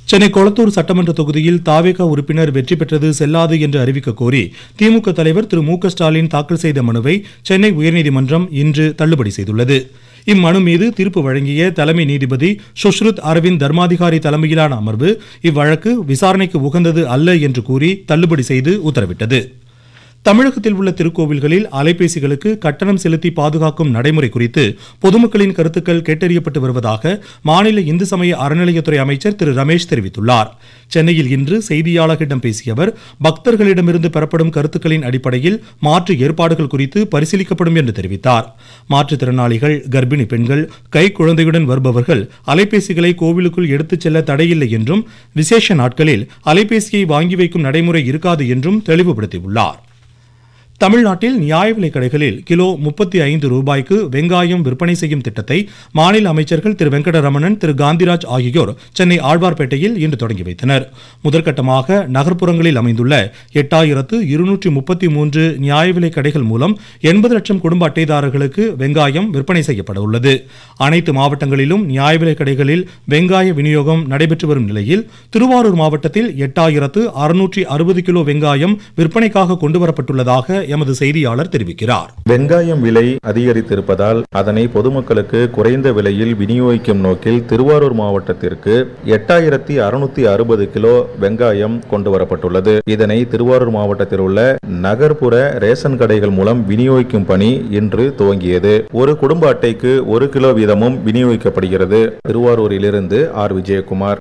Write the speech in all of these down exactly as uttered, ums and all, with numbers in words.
சென்னை கொளத்தூர் சட்டமன்ற தொகுதியில் தாவேகா உறுப்பினர் வெற்றி பெற்றது செல்லாது என்று அறிவிக்க கோரி திமுக தலைவர் திரு மு க ஸ்டாலின் தாக்கல் செய்த மனுவை சென்னை உயர்நீதிமன்றம் இன்று தள்ளுபடி செய்துள்ளது. இம்மனு மீது தீர்ப்பு வழங்கிய தலைமை நீதிபதி சுஷ்ருத் அரவிந்த் தர்மாதிகாரி தலைமையிலான அமர்வு இவ்வழக்கு விசாரணைக்கு உகந்தது அல்ல என்று கூறி தள்ளுபடி செய்து உத்தரவிட்டது. தமிழகத்தில் உள்ள திருக்கோவில்களில் அலைபேசிகளுக்கு கட்டணம் செலுத்தி பாதுகாக்கும் நடைமுறை குறித்து பொதுமக்களின் கருத்துக்கள் கேட்டறியப்பட்டு வருவதாக மாநில இந்து சமய அறநிலையத்துறை அமைச்சர் திரு ரமேஷ் தெரிவித்துள்ளார். சென்னையில் இன்று செய்தியாளர்களிடம் பேசிய அவர், பக்தர்களிடமிருந்து பெறப்படும் கருத்துக்களின் அடிப்படையில் மாற்று ஏற்பாடுகள் குறித்து பரிசீலிக்கப்படும் என்று தெரிவித்தார். மாற்றுத்திறனாளிகள், கர்ப்பிணி பெண்கள், கை குழந்தையுடன் வருபவர்கள் அலைபேசிகளை கோவிலுக்குள் எடுத்துச் செல்ல தடையில்லை என்றும், விசேஷ நாட்களில் அலைபேசியை வாங்கி வைக்கும் நடைமுறை இருக்காது என்றும் தெளிவுபடுத்தியுள்ளார். தமிழ்நாட்டில் நியாய விலைக் கடைகளில் கிலோ முப்பத்தி ஐந்து ரூபாய்க்கு வெங்காயம் விற்பனை செய்யும் திட்டத்தை மாநில அமைச்சர்கள் திரு வெங்கடரமணன், திரு காந்திராஜ் ஆகியோர் சென்னை ஆழ்வார்பேட்டையில் இன்று தொடங்கி வைத்தனர். முதற்கட்டமாக நகர்ப்புறங்களில் அமைந்துள்ள எட்டாயிரத்து இருநூற்றி முப்பத்தி மூன்று நியாய விலைக் கடைகள் மூலம் எண்பது லட்சம் குடும்ப அட்டைதாரர்களுக்கு வெங்காயம் விற்பனை செய்யப்பட உள்ளது. அனைத்து மாவட்டங்களிலும் நியாய விலைக் கடைகளில் வெங்காய விநியோகம் நடைபெற்று வரும் நிலையில் திருவாரூர் மாவட்டத்தில் எட்டாயிரத்து அறுநூற்றி அறுபது கிலோ வெங்காயம் விற்பனைக்காக கொண்டுவரப்பட்டுள்ளதாக எமது செய்தியாளர் தெரிவிக்கிறார். வெங்காயம் விலை அதிகரித்திருப்பதால் அதனை பொதுமக்களுக்கு குறைந்த விலையில் விநியோகிக்கும் நோக்கில் திருவாரூர் மாவட்டத்திற்கு எட்டாயிரத்தி அறுநூத்தி அறுபது கிலோ வெங்காயம் கொண்டு வரப்பட்டுள்ளது. இதனை திருவாரூர் மாவட்டத்தில் உள்ள நகர்ப்புற ரேஷன் கடைகள் மூலம் விநியோகிக்கும் பணி இன்று துவங்கியது. ஒரு குடும்ப அட்டைக்கு ஒரு கிலோ வீதமும் விநியோகிக்கப்படுகிறது. திருவாரூரிலிருந்து ஆர் விஜயகுமார்.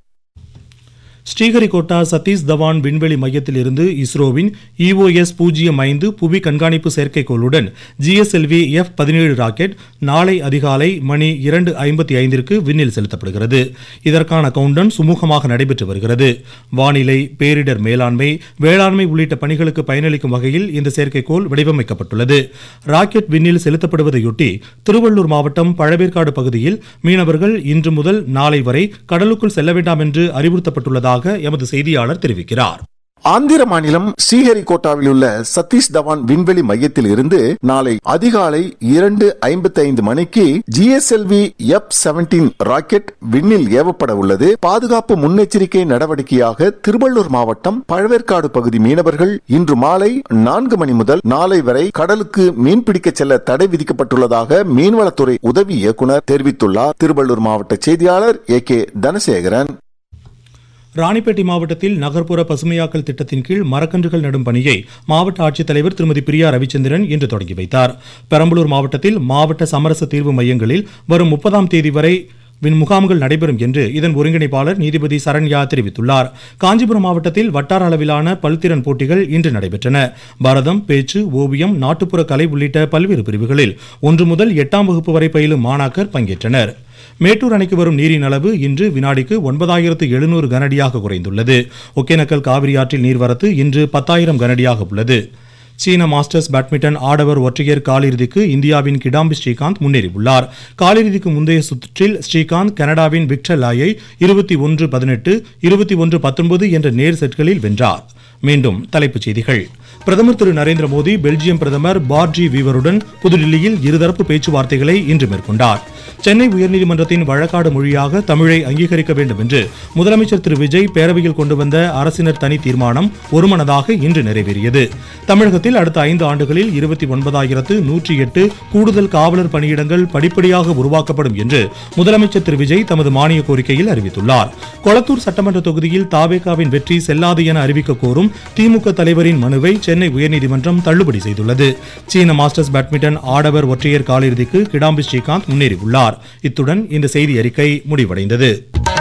ஸ்ரீஹரிகோட்டா சதீஷ் தவான் விண்வெளி மையத்தில் இருந்து இஸ்ரோவின் இஓஎஸ் பூஜ்ஜியம் ஐந்து புவி கண்காணிப்பு செயற்கைக்கோளுடன் ஜிஎஸ்எல்வி எஃப் பதினேழு ராக்கெட் நாளை அதிகாலை மணி இரண்டு ஐம்பத்தி ஐந்திற்கு விண்ணில் செலுத்தப்படுகிறது. இதற்கான கவுண்டவுன் சுமூகமாக நடைபெற்று வருகிறது. வானிலை, பேரிடர் மேலாண்மை, வேளாண்மை உள்ளிட்ட பணிகளுக்கு பயனளிக்கும் வகையில் இந்த செயற்கைக்கோள் வடிவமைக்கப்பட்டுள்ளது. ராக்கெட் விண்ணில் செலுத்தப்படுவதையொட்டி திருவள்ளூர் மாவட்டம் பழவேற்காடு பகுதியில் மீனவர்கள் இன்று முதல் நாளை வரை கடலுக்குள் செல்ல வேண்டாம் என்று அறிவுறுத்தப்பட்டுள்ளதாக எமது செய்தியாளர் தெரிவிக்கிறார். ஆந்திர மாநிலம் ஸ்ரீஹரிகோட்டாவில் உள்ள சதீஷ் தவான் விண்வெளி மையத்தில் இருந்து நாளை அதிகாலை இரண்டு ஐம்பத்தி ஐந்து மணிக்கு ஜிஎஸ்எல்வி எஃப் பதினேழு ராக்கெட் விண்ணில் ஏவப்பட உள்ளது. பாதுகாப்பு முன்னெச்சரிக்கை நடவடிக்கையாக திருவள்ளூர் மாவட்டம் பழவேற்காடு பகுதி மீனவர்கள் இன்று மாலை நான்கு மணி முதல் நாளை வரை கடலுக்கு மீன்பிடிக்க செல்ல தடை விதிக்கப்பட்டுள்ளதாக மீன்வளத்துறை உதவி இயக்குநர் தெரிவித்துள்ளார். திருவள்ளூர் மாவட்ட செய்தியாளர் ஏ கே தனசேகரன். ராணிப்பேட்டை மாவட்டத்தில் நகர்ப்புற பசுமையாக்கல் திட்டத்தின் கீழ் மரக்கன்றுகள் நடும் பணியை மாவட்ட ஆட்சித்தலைவர் திருமதி பிரியா ரவிச்சந்திரன் இன்று தொடங்கி வைத்தார். பெரம்பலூர் மாவட்டத்தில் மாவட்ட சமரச தீர்வு மையங்களில் வரும் முப்பதாம் தேதி வரை முகாம்கள் நடைபெறும் என்று இதன் ஒருங்கிணைப்பாளர் நீதிபதி சரண்யா தெரிவித்துள்ளார். காஞ்சிபுரம் மாவட்டத்தில் வட்டார அளவிலான பல்திறன் போட்டிகள் இன்று நடைபெற்றன. பரதம், பேச்சு, ஓவியம், நாட்டுப்புற கலை உள்ளிட்ட பல்வேறு பிரிவுகளில் ஒன்று முதல் எட்டாம் வகுப்பு வரை பயிலும் மாணாக்கர் பங்கேற்றனர். மேட்டூர் அணைக்கு வரும் நீரின் அளவு இன்று வினாடிக்கு ஒன்பதாயிரத்து எழுநூறு கனஅடியாக குறைந்துள்ளது. ஒகேனக்கல் காவிரி ஆற்றில் நீர்வரத்து இன்று பத்தாயிரம் கனஅடியாக உள்ளது. சீன மாஸ்டர்ஸ் பேட்மிண்டன் ஆடவர் ஒற்றையர் காலிறுதிக்கு இந்தியாவின் கிடாம்பி ஸ்ரீகாந்த் முன்னேறியுள்ளார். காலிறுதிக்கு முந்தைய சுற்றில் ஸ்ரீகாந்த் கனடாவின் விக்டர் லாயை இருபத்தி ஒன்று பதினெட்டு, இருபத்தி ஒன்று பத்தொன்பது என்ற நேர் செட்களில் வென்றார். மீண்டும் தலைப்புச் செய்திகள். பிரதமர் திரு நரேந்திர மோடி பெல்ஜியம் பிரதமர் பார்ஜி வீவருடன் புதுடில்லியில் இருதரப்பு பேச்சுவார்த்தைகளை இன்று மேற்கொண்டார். சென்னை உயர்நீதிமன்றத்தின் வழக்காடு மொழியாக தமிழை அங்கீகரிக்க வேண்டும் என்று முதலமைச்சர் திரு விஜய் பேரவையில் கொண்டு வந்த அரசினர் தனி தீர்மானம் ஒருமனதாக இன்று நிறைவேறியது. தமிழகத்தில் அடுத்த ஐந்து ஆண்டுகளில் இருபத்தி ஒன்பதாயிரத்து நூற்றி எட்டு கூடுதல் காவலர் பணியிடங்கள் படிப்படியாக உருவாக்கப்படும் என்று முதலமைச்சர் திரு விஜய் தமது மானிய கோரிக்கையில் அறிவித்துள்ளார். கொளத்தூர் சட்டமன்ற தொகுதியில் தாவேகாவின் வெற்றி செல்லாது என அறிவிக்க கோரும் திமுக தலைவரின் மனுவை சென்னை உயர்நீதிமன்றம் தள்ளுபடி செய்துள்ளது. சீன மாஸ்டர்ஸ் பேட்மிண்டன் ஆடவர் ஒற்றையர் காலிறுதிக்கு கிடாம்பி ஸ்ரீகாந்த் முன்னேறியுள்ளார். இத்துடன் இந்த செய்தி அறிக்கை முடிவடைந்தது.